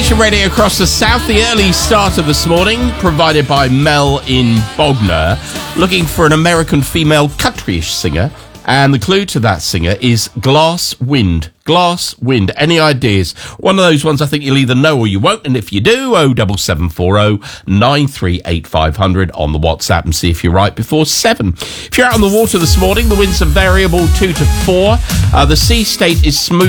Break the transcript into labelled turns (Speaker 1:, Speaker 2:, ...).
Speaker 1: Nation Radio across the south. The early start of this morning provided by Mel in Bognor, looking for an American female countryish singer. And the clue to that singer is Glass Wind. Glass Wind. Any ideas? One of those ones I think you'll either know or you won't. And if you do, 07740 938 500 on the WhatsApp and see if you're right before 7. If you're out on the water this morning, the winds are variable 2 to 4. The sea state is smooth.